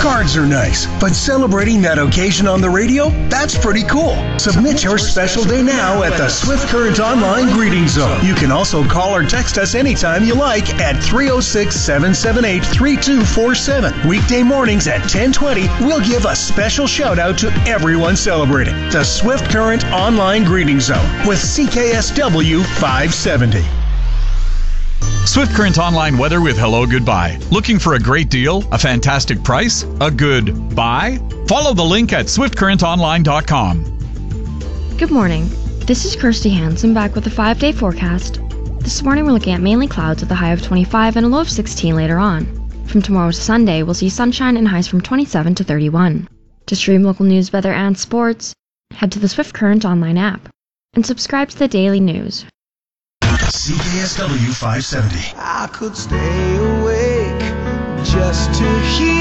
Cards are nice, but celebrating that occasion on the radio, that's pretty cool. Submit your special day now at the Swift Current Online Greeting Zone. You can also call or text us anytime you like at 306-778-3247. Weekday mornings at 10:20, we'll give a special shout out to everyone celebrating. The Swift Current Online Greeting Zone with CKSW 570. Swift Current Online weather with Hello Goodbye. Looking for a great deal, a fantastic price, a good buy? Follow the link at swiftcurrentonline.com. Good morning. This is Kirsty Hansen back with a 5-day forecast. This morning we're looking at mainly clouds with a high of 25 and a low of 16 later on. From tomorrow to Sunday, we'll see sunshine and highs from 27 to 31. To stream local news, weather, and sports, head to the Swift Current Online app and subscribe to the daily news. CKSW 570. I could stay awake just to hear